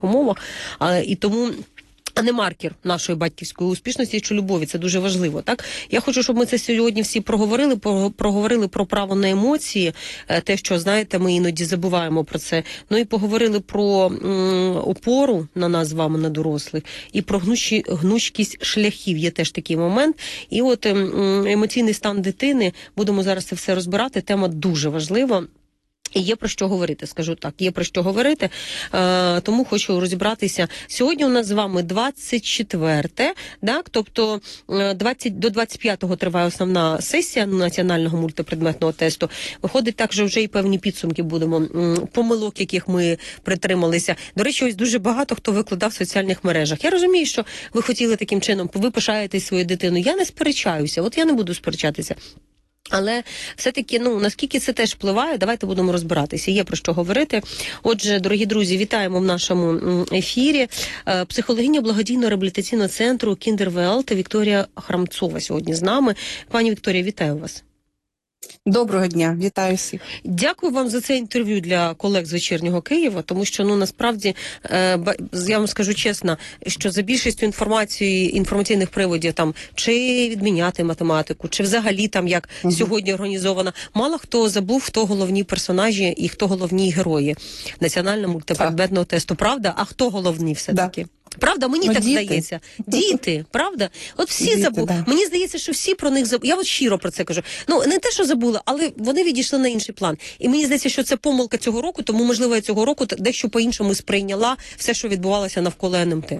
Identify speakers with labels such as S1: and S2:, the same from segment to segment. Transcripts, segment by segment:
S1: умовах, і тому... А не маркер нашої батьківської успішності чи любові. Це дуже важливо, так? Я хочу, щоб ми це сьогодні всі проговорили про право на емоції, те, що, знаєте, ми іноді забуваємо про це. Ну і поговорили про опору на нас з вами, на дорослих, і про гнучкість шляхів. Є теж такий момент. І от емоційний стан дитини, будемо зараз це все розбирати, тема дуже важлива. І є про що говорити, скажу так, є про що говорити, тому хочу розібратися. Сьогодні у нас з вами 24-те, так? Тобто до 25-го триває основна сесія національного мультипредметного тесту. Виходить так, що вже і певні підсумки будемо, помилок, яких ми притрималися. До речі, ось дуже багато хто викладав в соціальних мережах. Я розумію, що ви хотіли таким чином, ви пишаєтесь свою дитину. Я не сперечаюся, от я не буду сперечатися. Але все-таки, наскільки це теж впливає, давайте будемо розбиратися. Є про що говорити. Отже, дорогі друзі, вітаємо в нашому ефірі. Психологиня благодійного реабілітаційного центру Кіндервелт Вікторія Храмцова сьогодні з нами. Пані Вікторія, вітаю вас.
S2: Доброго дня, вітаю всіх.
S1: Дякую вам за це інтерв'ю для колег з «Вечірнього Києва», тому що, насправді, я вам скажу чесно, що за більшістю інформаційних приводів, там, чи відміняти математику, чи взагалі там, як сьогодні організовано, мало хто забув, хто головні персонажі і хто головні герої національного мультипредметного тесту, правда? А хто головний все-таки? Правда, мені так
S2: діти.
S1: здається. Діти, правда? От всі забули.
S2: Да.
S1: Мені здається, що всі про них забули. Я от щиро про це кажу. Не те, що забули, але вони відійшли на інший план. І мені здається, що це помилка цього року, тому, можливо, я цього року дещо по-іншому сприйняла все, що відбувалося навколо НМТ.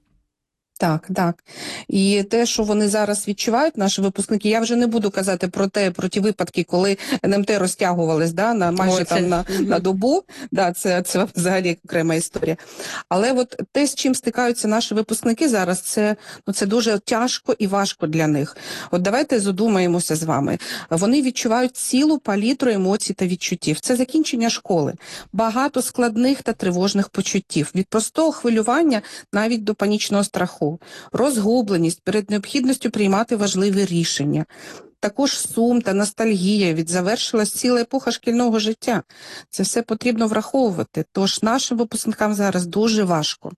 S2: Так. І те, що вони зараз відчувають, наші випускники, я вже не буду казати про ті випадки, коли НМТ розтягувались на майже на добу. Це взагалі окрема історія. Але от те, з чим стикаються наші випускники зараз, це дуже тяжко і важко для них. От давайте задумаємося з вами. Вони відчувають цілу палітру емоцій та відчуттів. Це закінчення школи. Багато складних та тривожних почуттів. Від простого хвилювання навіть до панічного страху. Розгубленість перед необхідністю приймати важливі рішення. Також сум та ностальгія, від завершилась ціла епоха шкільного життя. Це все потрібно враховувати, тож нашим випускникам зараз дуже важко.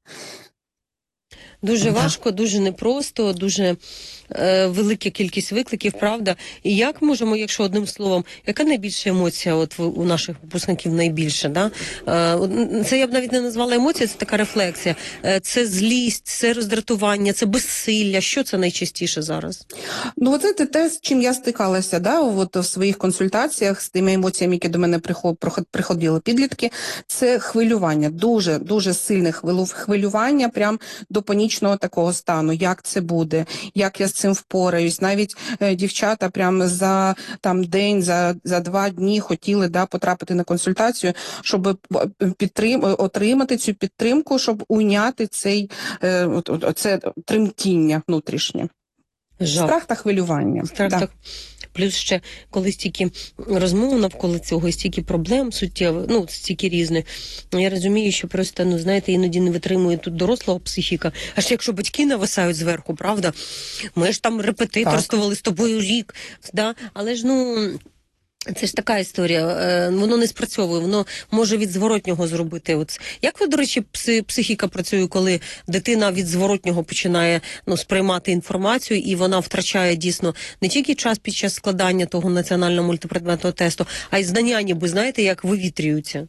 S1: Дуже важко, дуже непросто, дуже велика кількість викликів, правда. І як можемо, якщо одним словом, яка найбільша емоція у наших випускників найбільша? Да? Це я б навіть не назвала емоція, це така рефлексія. Це злість, це роздратування, це безсилля. Що це найчастіше зараз?
S2: Це те, з чим я стикалася, в своїх консультаціях з тими емоціями, які до мене приходили підлітки. Це хвилювання, дуже сильне хвилювання, прям до панічного такого стану. Як це буде? Як я з цим впораюсь? Навіть дівчата прям за день, за 2 дні хотіли потрапити на консультацію, щоб отримати цю підтримку, щоб уняти це тремтіння внутрішнє. Страх та хвилювання.
S1: Плюс ще, коли стільки розмов навколо цього, стільки проблем суттєвих, стільки різних, я розумію, що просто, іноді не витримує тут дорослого психіка. Аж якщо батьки нависають зверху, правда? Ми ж там репетиторствували з тобою рік, да? Але ж, це ж така історія, воно не спрацьовує, воно може від зворотнього зробити. Як ви, до речі, психіка працює, коли дитина від зворотнього починає сприймати інформацію, і вона втрачає дійсно не тільки час під час складання того національного мультипредметного тесту, а й знання, ніби, знаєте, як вивітрюються?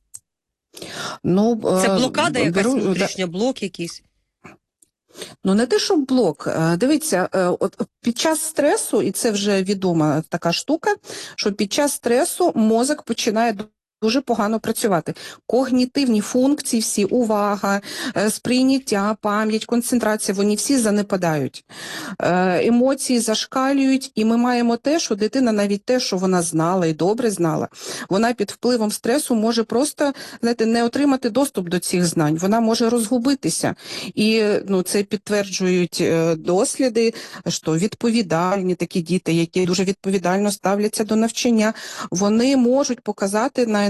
S1: Це блокада якась внутрішня, блок якийсь?
S2: Не те, що блок. Дивіться, під час стресу, і це вже відома така штука, що під час стресу мозок починає дуже погано працювати. Когнітивні функції всі, увага, сприйняття, пам'ять, концентрація, вони всі занепадають. Емоції зашкалюють, і ми маємо те, що дитина навіть те, що вона знала і добре знала, вона під впливом стресу може просто, не отримати доступ до цих знань. Вона може розгубитися. І це підтверджують досліди, що відповідальні такі діти, які дуже відповідально ставляться до навчання, вони можуть показати на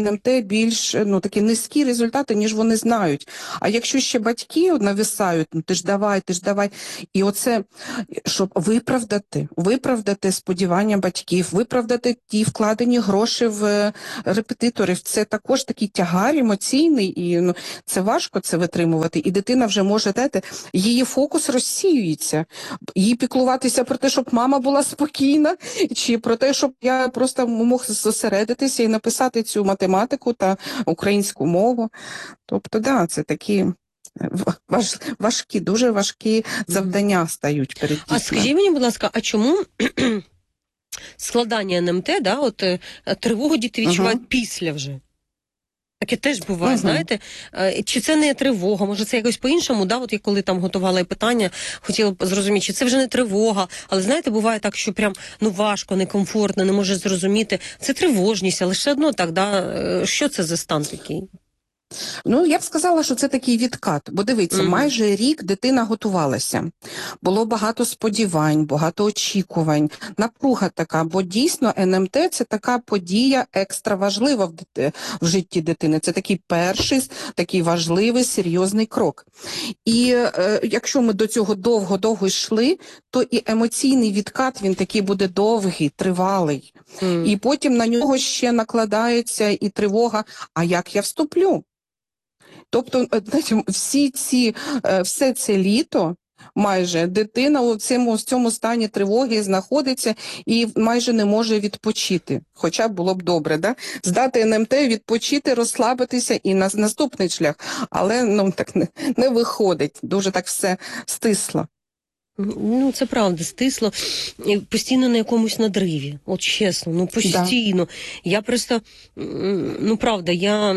S2: НМТ більш такі низькі результати, ніж вони знають. А якщо ще батьки нависають, ти ж давай, і оце, щоб виправдати сподівання батьків, виправдати ті вкладені гроші в репетиторів, це також такий тягар емоційний, і це важко це витримувати. І дитина вже може, її фокус розсіюється. Їй піклуватися про те, щоб мама була спокійна, чи про те, щоб я просто мог зосередитися і написати цю математику та українську мову. Тобто, це такі важкі, дуже важкі завдання стають перед дітьми.
S1: А скажіть мені, будь ласка, а чому складання НМТ, тривогу діти відчувають після вже? Таке теж буває, знаєте. Чи це не тривога, може це якось по-іншому, от я коли там готувала питання, хотіла б зрозуміти, чи це вже не тривога, але знаєте, буває так, що прям важко, некомфортно, не можеш зрозуміти. Це тривожність, але все одно так, що це за стан такий?
S2: Я б сказала, що це такий відкат, бо дивіться, майже рік дитина готувалася. Було багато сподівань, багато очікувань, напруга така, бо дійсно НМТ – це така подія екстра важлива в житті дитини. Це такий перший, такий важливий, серйозний крок. І якщо ми до цього довго-довго йшли, то і емоційний відкат, він такий буде довгий, тривалий. І потім на нього ще накладається і тривога, а як я вступлю? Тобто, все це літо майже дитина в цьому стані тривоги знаходиться і майже не може відпочити. Хоча було б добре, здати НМТ, відпочити, розслабитися і на наступний шлях. Але так не виходить, дуже так все стисло.
S1: Це правда, стисло, постійно на якомусь надриві, от чесно, постійно. Да. Я просто, правда,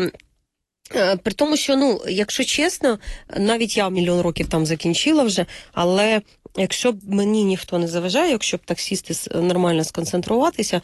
S1: при тому, що, якщо чесно, навіть я 1 000 000 років там закінчила вже, але якщо б мені ніхто не заважає, якщо б так сісти, нормально сконцентруватися,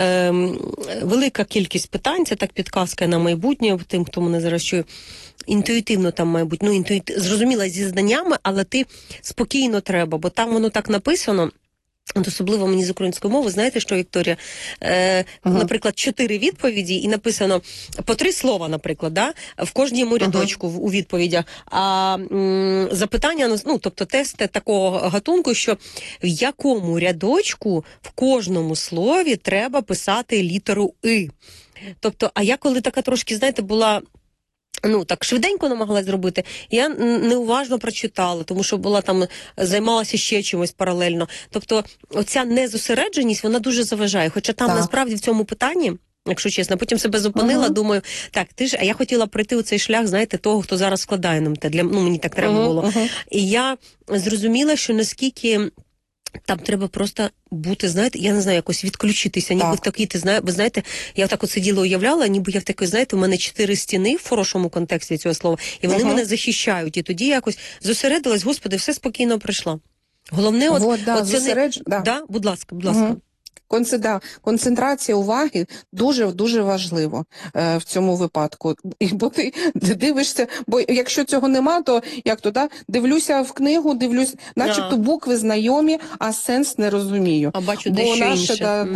S1: велика кількість питань, це так підказка на майбутнє тим, хто мене зараз чує, інтуїтивно там має бути, зрозуміло, зі знаннями, але ти спокійно треба, бо там воно так написано. Особливо мені з української мови, знаєте що, Вікторія? Наприклад, 4 відповіді і написано по 3 слова, наприклад, в кожному рядочку у відповідях. А запитання, тобто тести такого гатунку, що в якому рядочку в кожному слові треба писати літеру «и». Тобто, а я коли така трошки, знаєте, була... так швиденько намагалась зробити, я неуважно прочитала, тому що була там, займалася ще чимось паралельно. Тобто, оця незосередженість, вона дуже заважає. Хоча там, насправді, в цьому питанні, якщо чесно, потім себе зупинила, думаю, а я хотіла пройти у цей шлях, знаєте, того, хто зараз складає НМТ. Мені так треба було. І я зрозуміла, що наскільки... Там треба просто бути, знаєте, я не знаю, якось відключитися, ніби в такій, ви знаєте, я так от сиділа, уявляла, ніби я в такій, знаєте, у мене 4 стіни в хорошому контексті цього слова, і вони мене захищають, і тоді якось зосередилась, Господи, все спокійно пройшла. Головне, будь ласка.
S2: Концентрація уваги дуже важливо в цьому випадку. Бо ти дивишся, бо якщо цього нема, то дивлюся в книгу, начебто букви знайомі, а сенс не розумію.
S1: А бачу дещо інше.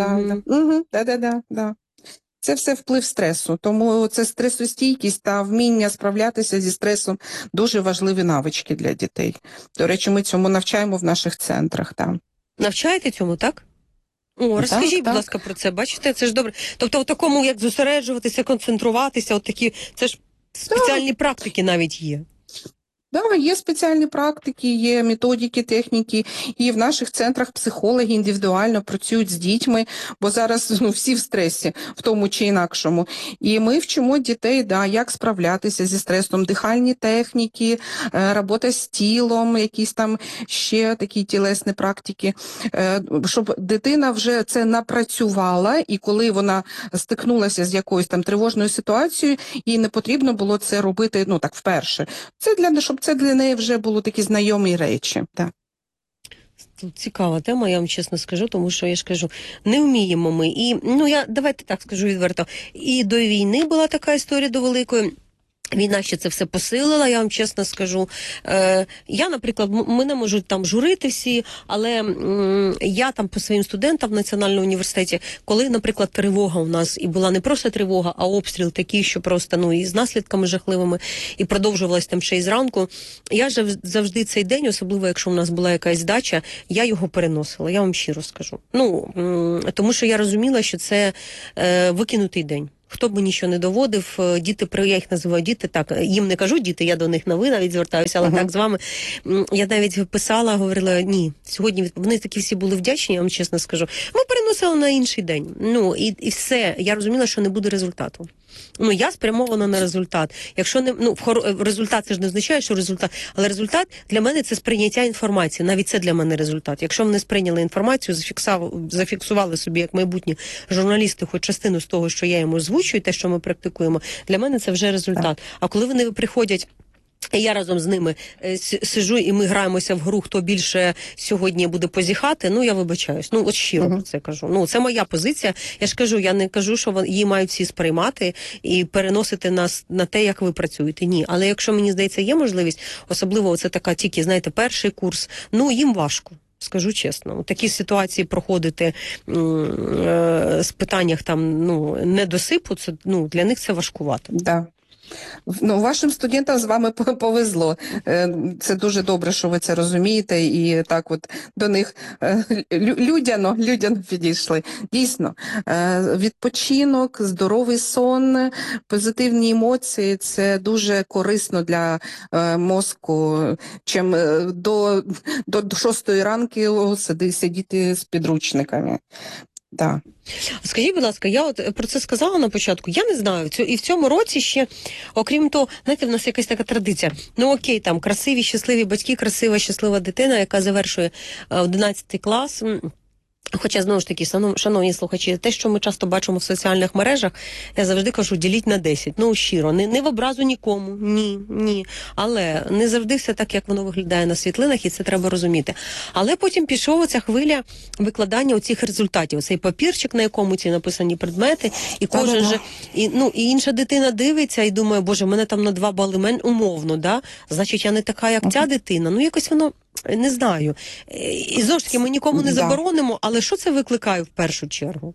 S2: Це все вплив стресу, тому це стресостійкість та вміння справлятися зі стресом дуже важливі навички для дітей. До речі, ми цьому навчаємо в наших центрах.
S1: Навчаєте цьому, так? Розкажіть, будь ласка, про це. Бачите, це ж добре. Тобто, в такому, як зосереджуватися, концентруватися, це ж спеціальні практики навіть є.
S2: Є спеціальні практики, є методики, техніки, і в наших центрах психологи індивідуально працюють з дітьми, бо зараз всі в стресі, в тому чи інакшому. І ми вчимо дітей, як справлятися зі стресом, дихальні техніки, робота з тілом, якісь там ще такі тілесні практики, щоб дитина вже це напрацювала, і коли вона стикнулася з якоюсь там тривожною ситуацією, їй не потрібно було це робити, вперше. Щоб це для неї вже були такі знайомі речі. Так.
S1: Цікава тема, я вам чесно скажу, тому що я ж кажу, не вміємо ми. І, давайте так скажу відверто, і до війни була така історія до великої. Війна ще це все посилила, я вам чесно скажу. Я, наприклад, мене можуть там журити всі, але я там по своїм студентам в Національному університеті, коли, наприклад, тривога у нас, і була не просто тривога, а обстріл такий, що просто, ну, і з наслідками жахливими, і продовжувалось там ще й зранку, я завжди цей день, особливо, якщо у нас була якась дача, я його переносила, я вам щиро скажу. Ну, тому що я розуміла, що це викинутий день. Хто б мені що не доводив, діти, я їх називаю діти, так, їм не кажу діти, я до них на ви навіть звертаюся, але так з вами. Я навіть писала, говорила, ні, сьогодні, вони такі всі були вдячні, я вам чесно скажу. Ми переносили на інший день. Ну, і все, я розуміла, що не буде результату. Ну, я спрямована на результат. Якщо не, ну, результат, це ж не означає, що результат, але результат для мене це сприйняття інформації. Навіть це для мене результат. Якщо вони сприйняли інформацію, зафіксували собі як майбутні журналісти хоч частину з того, що я їм озвучую, те, що ми практикуємо, для мене це вже результат. А коли вони приходять, я разом з ними сиджу, і ми граємося в гру, хто більше сьогодні буде позіхати, ну, я вибачаюсь. Ну, от щиро про це кажу. Ну, це моя позиція. Я ж кажу, я не кажу, що її мають всі сприймати і переносити нас на те, як ви працюєте. Ні. Але якщо, мені здається, є можливість, особливо це така тільки, знаєте, перший курс, ну, їм важко. Скажу чесно, такі ситуації проходити з питаннях там, ну, недосипу, це, ну, для них це важкувато.
S2: Да. Ну, вашим студентам з вами повезло. Це дуже добре, що ви це розумієте, і так от до них людяно підійшли. Дійсно, відпочинок, здоровий сон, позитивні емоції – це дуже корисно для мозку, чим до 6 ранку сидіти з підручниками. Да.
S1: Скажіть, будь ласка, я от про це сказала на початку, я не знаю, і в цьому році ще, окрім того, знаєте, в нас якась така традиція, ну окей, там, красиві, щасливі батьки, красива, щаслива дитина, яка завершує 11 клас. Хоча, знову ж таки, шановні слухачі, те, що ми часто бачимо в соціальних мережах, я завжди кажу, діліть на 10. Ну, щиро, не в образу нікому, ні. Але не завжди все так, як воно виглядає на світлинах, і це треба розуміти. Але потім пішла оця хвиля викладання оцих результатів. Цей папірчик, на якому ці написані предмети, і кожен же, і інша дитина дивиться і думає, боже, в мене там на 2 бали менше, умовно, да? Значить, я не така, як ця дитина. Ну, якось воно... Не знаю. І знову ж таки, ми нікому не заборонимо, але що це викликає в першу чергу?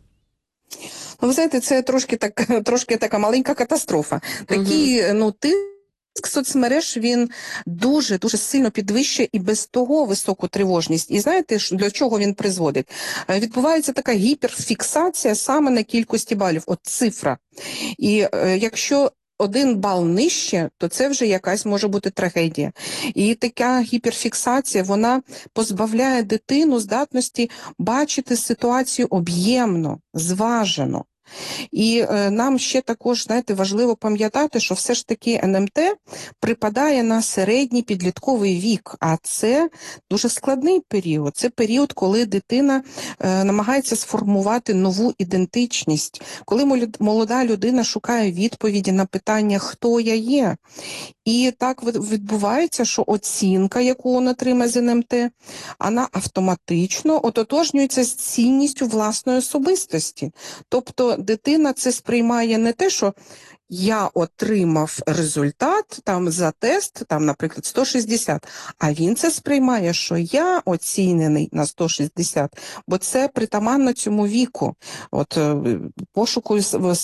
S2: Ну, ви знаєте, це трошки така маленька катастрофа. Такий, тиск соцмереж, він дуже сильно підвищує і без того високу тривожність. І знаєте, до чого він призводить? Відбувається така гіперфіксація саме на кількості балів, от цифра. І якщо 1 бал нижче, то це вже якась може бути трагедія. І така гіперфіксація, вона позбавляє дитину здатності бачити ситуацію об'ємно, зважено. І нам ще також, знаєте, важливо пам'ятати, що все ж таки НМТ припадає на середній підлітковий вік, а це дуже складний період. Це період, коли дитина намагається сформувати нову ідентичність, коли молода людина шукає відповіді на питання «хто я є?». І так відбувається, що оцінка, яку він отримає з НМТ, вона автоматично ототожнюється з цінністю власної особистості. Тобто дитина це сприймає не те, що я отримав результат там за тест, там, наприклад, 160, а він це сприймає, що я оцінений на 160, бо це притаманно цьому віку, от пошуку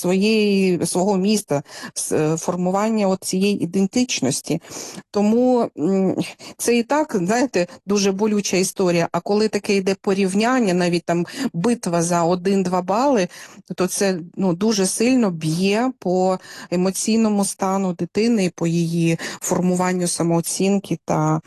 S2: свого міста, формування от цієї ідентичності. Тому це і так, знаєте, дуже болюча історія, а коли таке йде порівняння, навіть там битва за 1-2 бали, то це дуже сильно б'є по емоційному стану дитини і по її формуванню самооцінки та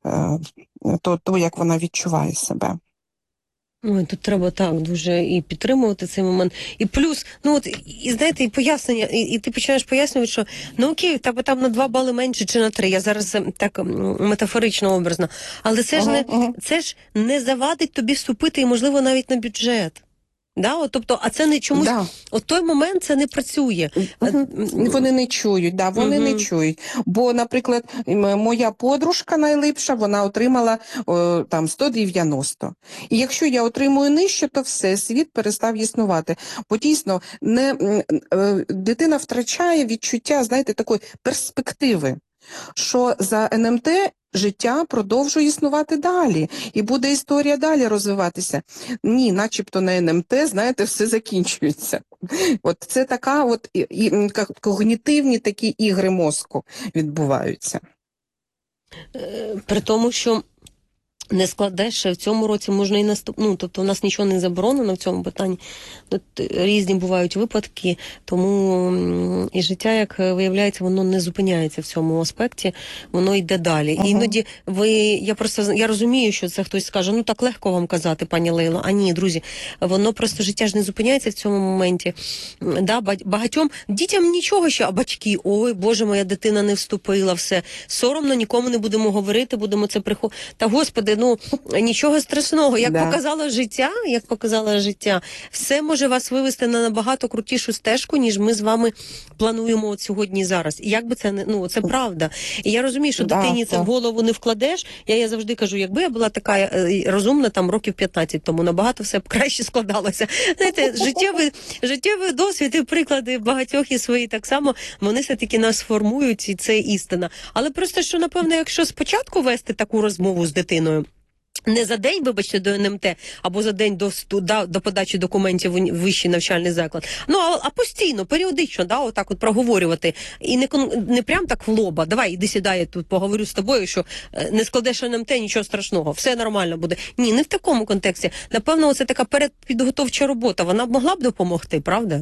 S2: то, як вона відчуває себе.
S1: Ой, тут треба так дуже і підтримувати цей момент. І плюс, і знаєте, і пояснення, і ти починаєш пояснювати, що окей, тебе там на 2 бали менше чи на 3, я зараз так метафорично, образно, але це ж не завадить тобі вступити і, можливо, навіть на бюджет. Да? От, тобто, а це не чомусь,
S2: Да.
S1: от той момент це не працює.
S2: Вони не чують, да, вони не чують. Бо, наприклад, моя подружка найлипша, вона отримала там 190. І якщо я отримую нижче, то все, світ перестав існувати. Бо дійсно дитина втрачає відчуття, знаєте, такої перспективи, що за НМТ життя продовжує існувати далі, і буде історія далі розвиватися. Ні, начебто на НМТ, знаєте, все закінчується. От це така от когнітивні такі ігри мозку відбуваються.
S1: При тому, що не складеш, в цьому році можна і тобто у нас нічого не заборонено в цьому питанні. Тут різні бувають випадки, тому і життя, як виявляється, воно не зупиняється в цьому аспекті, воно йде далі. І іноді я розумію, що це хтось скаже, ну так легко вам казати, пані Лейло. А ні, друзі, воно просто життя ж не зупиняється в цьому моменті. Да, багатьом дітям нічого ще, а батьки, ой, Боже, моя дитина не вступила, все, соромно, нікому не будемо говорити, будемо це приходити. Та, Господи, ну, нічого страшного. Як показало життя, все може вас вивести на набагато крутішу стежку, ніж ми з вами плануємо от сьогодні і зараз. І як би це не, це правда. І я розумію, що дитині це в голову не вкладеш. Я завжди кажу, якби я була така розумна там років 15 тому, набагато все б краще складалося. Знаєте, життєвий досвід і приклади багатьох і свої так само, вони все-таки нас формують, і це істина. Але просто, що, напевно, якщо спочатку вести таку розмову з дитиною, не за день, вибачте, до НМТ, або за день до подачі документів в вищий навчальний заклад. А постійно, періодично, отак от проговорювати. І не прям так в лоба. Давай, іди сідай, я тут поговорю з тобою, що не складеш НМТ, нічого страшного, все нормально буде. Ні, не в такому контексті. Напевно, це така передпідготовча робота. Вона б могла б допомогти, правда?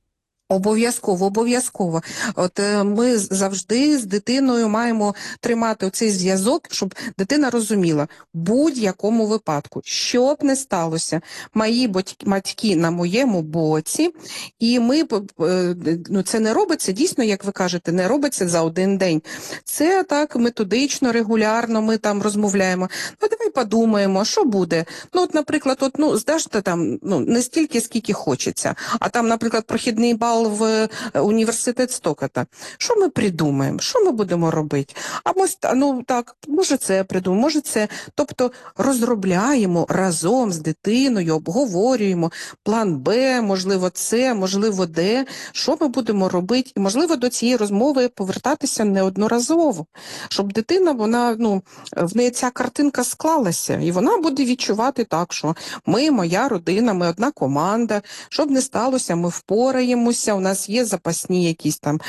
S2: Обов'язково. От ми завжди з дитиною маємо тримати оцей зв'язок, щоб дитина розуміла, будь-якому випадку, що б не сталося, мої батьки на моєму боці, і ми, це не робиться, дійсно, як ви кажете, не робиться за один день. Це так методично, регулярно ми там розмовляємо. Давай подумаємо, що буде. Наприклад, здаш ти там, не стільки, скільки хочеться, а там, наприклад, прохідний бал в університет Стоката. Що ми придумаємо? Що ми будемо робити? Може це придумаємо, може це. Тобто розробляємо разом з дитиною, обговорюємо план Б, можливо це, можливо Д, що ми будемо робити. І, можливо, до цієї розмови повертатися неодноразово, щоб дитина, в неї ця картинка склалася, і вона буде відчувати так, що ми, моя родина, ми одна команда, щоб не сталося, ми впораємося, у нас є запасні якісь там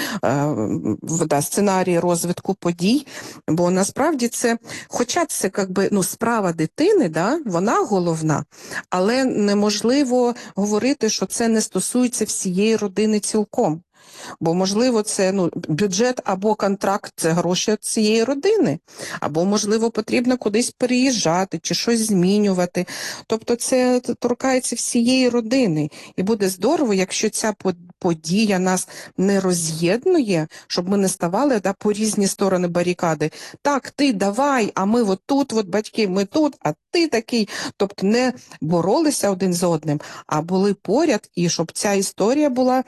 S2: сценарії розвитку подій, бо насправді це, хоча це справа дитини, вона головна, але неможливо говорити, що це не стосується всієї родини цілком. Бо, можливо, це бюджет або контракт – це гроші цієї родини, або, можливо, потрібно кудись переїжджати чи щось змінювати. Тобто це торкається всієї родини. І буде здорово, якщо ця подія нас не роз'єднує, щоб ми не ставали по різні сторони барикади. Так, ти давай, а ми тут, батьки, ми тут, а ти такий. Тобто не боролися один з одним, а були поряд, і щоб ця історія була,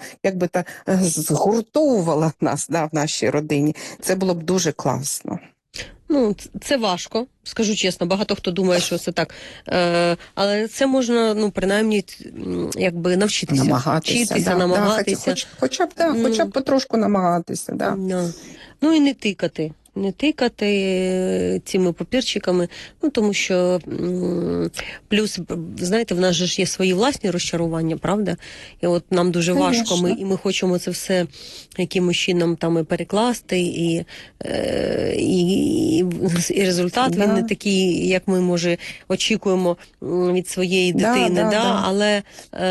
S2: згуртовувала нас в нашій родині. Це було б дуже класно.
S1: Це важко, скажу чесно, багато хто думає, що це так. Але це можна, принаймні, навчитися. Намагатися.
S2: Хоча б потрошку намагатися, да.
S1: І не тикати. Не тикати цими папірчиками, тому що плюс, знаєте, в нас же ж є свої власні розчарування, правда? І от нам дуже важко, ми хочемо це все якимось чином там і перекласти, і результат він не такий, як ми, може, очікуємо від своєї дитини, але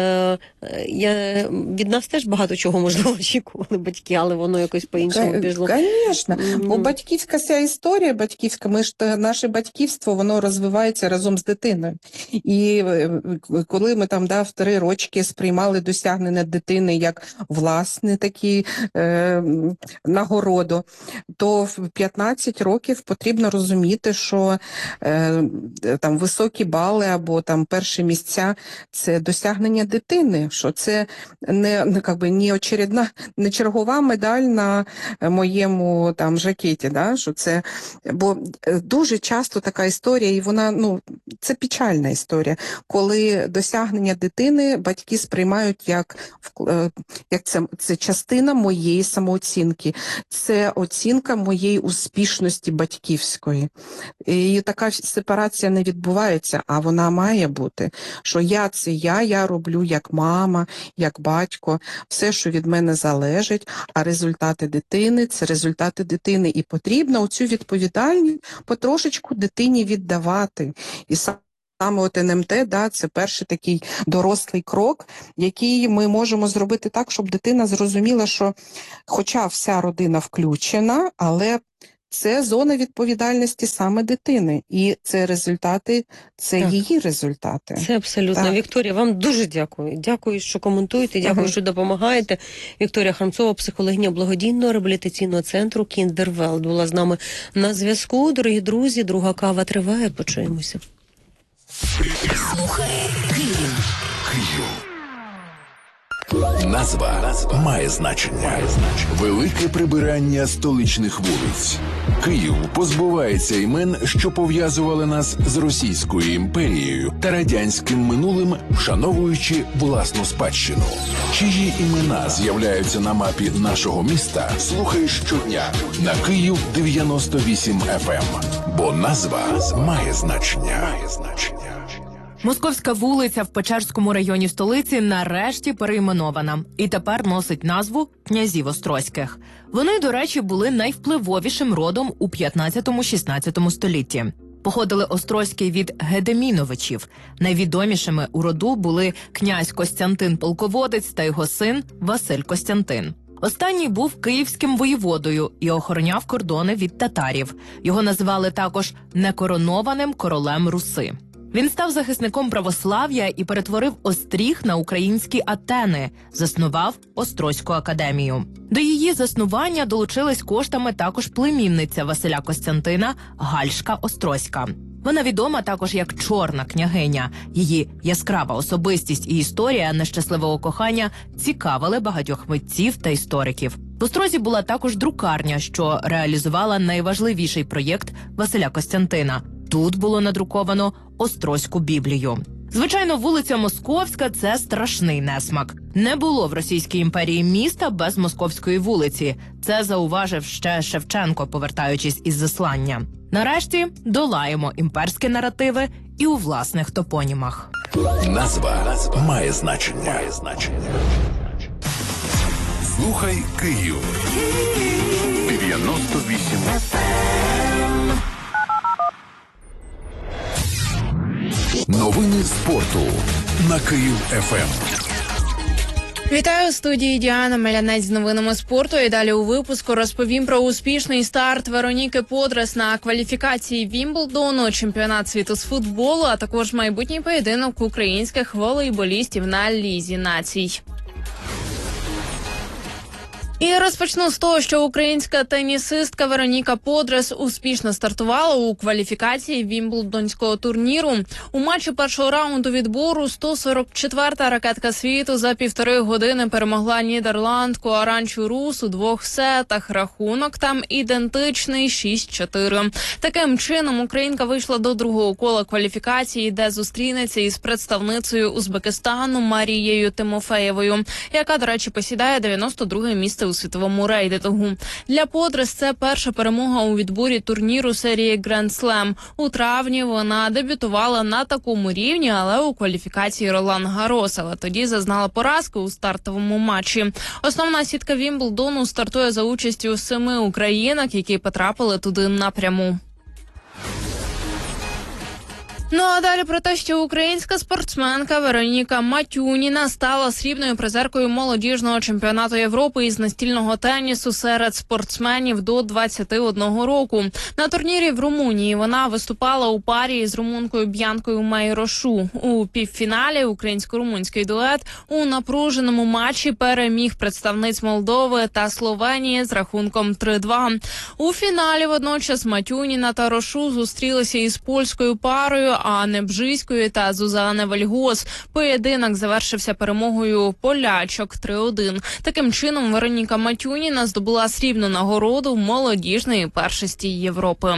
S1: від нас теж багато чого, можливо, очікували батьки, але воно якось по-іншому пішло.
S2: Звісно, бо батьківська ця історія, наше батьківство, воно розвивається разом з дитиною. І коли ми там в 3 рочки сприймали досягнення дитини як власне такі нагороду, то в 15 років потрібно потрібно розуміти, що там високі бали або там перші місця – це досягнення дитини, що це не чергова медаль на моєму там жакеті, да? Що це, бо дуже часто така історія, і вона, це печальна історія, коли досягнення дитини батьки сприймають як це частина моєї самооцінки, це оцінка моєї успішності батьківської. І така сепарація не відбувається, а вона має бути, що я – це я роблю як мама, як батько, все, що від мене залежить, а результати дитини – це результати дитини. І потрібно оцю відповідальність потрошечку дитині віддавати. І саме от НМТ, це перший такий дорослий крок, який ми можемо зробити так, щоб дитина зрозуміла, що хоча вся родина включена, але це зона відповідальності саме дитини. І це результати, це її результати.
S1: Це абсолютно. Так. Вікторія, вам дуже дякую. Дякую, що коментуєте, дякую, що допомагаєте. Вікторія Храмцова, психологиня благодійного реабілітаційного центру Кіндервелд, була з нами на зв'язку. Дорогі друзі, друга кава триває. Почуємося.
S3: Слухай Київ. Назва має значення. Велике прибирання столичних вулиць. Київ позбувається імен, що пов'язували нас з Російською імперією та радянським минулим, вшановуючи власну спадщину. Чиї імена з'являються на мапі нашого міста, слухай щодня на Київ 98 FM. Бо назва має значення.
S4: Московська вулиця в Печерському районі столиці нарешті перейменована і тепер носить назву князів Острозьких. Вони, до речі, були найвпливовішим родом у 15-16 столітті. Походили Острозькі від Гедеміновичів. Найвідомішими у роду були князь Костянтин Полководець та його син Василь Костянтин. Останній був київським воєводою і охороняв кордони від татарів. Його називали також некоронованим королем Руси. Він став захисником православ'я і перетворив Остріг на українські Атени, заснував Острозьку академію. До її заснування долучилась коштами також племінниця Василя Костянтина Гальшка Острозька. Вона відома також як Чорна княгиня. Її яскрава особистість і історія нещасливого кохання цікавили багатьох митців та істориків. В Острозі була також друкарня, що реалізувала найважливіший проєкт Василя Костянтина. Тут було надруковано Острозьку Біблію. Звичайно, вулиця Московська – це страшний несмак. Не було в Російській імперії міста без Московської вулиці. Це зауважив ще Шевченко, повертаючись із заслання. Нарешті долаємо імперські наративи і у власних топонімах.
S3: Назва має значення. Слухай Київ. 98 FM. Новини спорту на Київ ФМ.
S5: Вітаю у студії Діана Мелянець з новинами спорту. І далі у випуску розповім про успішний старт Вероніки Подрес на кваліфікації Вімблдону, чемпіонат світу з футболу, а також майбутній поєдинок українських волейболістів на Лізі націй. І розпочну з того, що українська тенісистка Вероніка Подрес успішно стартувала у кваліфікації Вімблдонського турніру. У матчі першого раунду відбору 144-та ракетка світу за 1,5 години перемогла нідерландку Аранчу Рус у 2 сетах. Рахунок там ідентичний 6-4. Таким чином, українка вийшла до другого кола кваліфікації, де зустрінеться із представницею Узбекистану Марією Тимофеєвою, яка, до речі, посідає 92-е місце у світовому рейтингу. Для Подрес це перша перемога у відборі турніру серії Grand Slam. У травні вона дебютувала на такому рівні, але у кваліфікації Ролан Гарос, але тоді зазнала поразки у стартовому матчі. Основна сітка Вімблдону стартує за участю 7 українок, які потрапили туди напряму. Ну а далі про те, що українська спортсменка Вероніка Матюніна стала срібною призеркою молодіжного чемпіонату Європи із настільного тенісу серед спортсменів до 21 року. На турнірі в Румунії вона виступала у парі з румункою Б'янкою Майрошу. У півфіналі українсько-румунський дует у напруженому матчі переміг представниць Молдови та Словенії з рахунком 3-2. У фіналі водночас Матюніна та Рошу зустрілися із польською парою Анни Бжиської та Зузани Вальгос. Поєдинок завершився перемогою полячок 3-1. Таким чином Вероніка Матюніна здобула срібну нагороду в молодіжної першості Європи.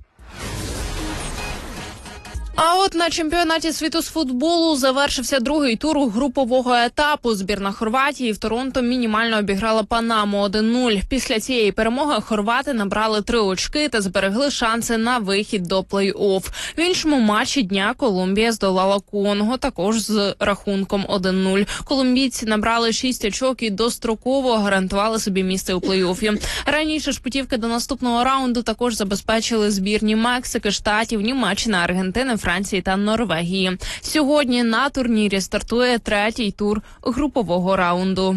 S5: А от на чемпіонаті світу з футболу завершився другий тур групового етапу. Збірна Хорватії в Торонто мінімально обіграла Панаму 1-0. Після цієї перемоги хорвати набрали 3 очки та зберегли шанси на вихід до плей-офф. В іншому матчі дня Колумбія здолала Конго, також з рахунком 1-0. Колумбійці набрали 6 очок і достроково гарантували собі місце у плей-оффі. Раніше ж путівки до наступного раунду також забезпечили збірні Мексики, Штатів, Німеччини, Аргентини, Франції та Норвегії. Сьогодні на турнірі стартує 3-й тур групового раунду.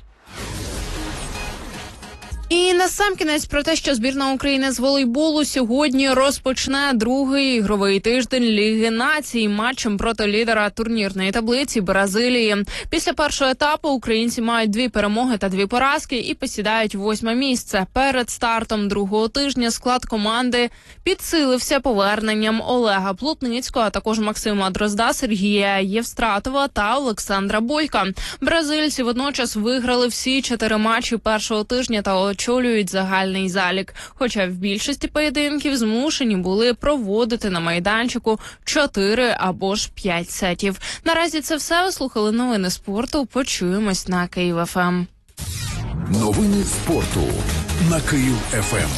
S5: І насамкінець про те, що збірна України з волейболу сьогодні розпочне другий ігровий тиждень Ліги націй матчем проти лідера турнірної таблиці Бразилії. Після першого етапу українці мають 2 перемоги та 2 поразки і посідають 8-ме місце. Перед стартом другого тижня склад команди підсилився поверненням Олега Плотницького, а також Максима Дрозда, Сергія Євстратова та Олександра Бойка. Бразильці водночас виграли всі 4 матчі першого тижня та очолюють загальний залік. Хоча в більшості поєдинків змушені були проводити на майданчику 4 або ж 5 сетів. Наразі це все. Ви слухали новини спорту. Почуємось на Київ ФМ.
S3: Новини спорту на Київ ФМ.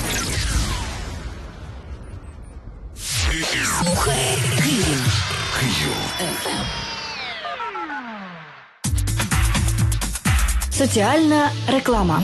S6: Слухай Київ. Соціальна реклама.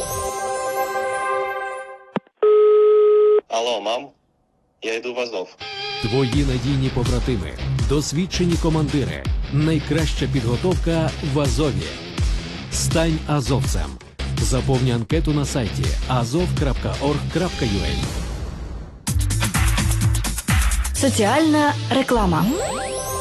S7: Алло, мам, я йду в Азов.
S8: Твої надійні побратими, досвідчені командири, найкраща підготовка в Азові. Стань азовцем. Заповни анкету на сайті azov.org.ua.
S6: Соціальна реклама.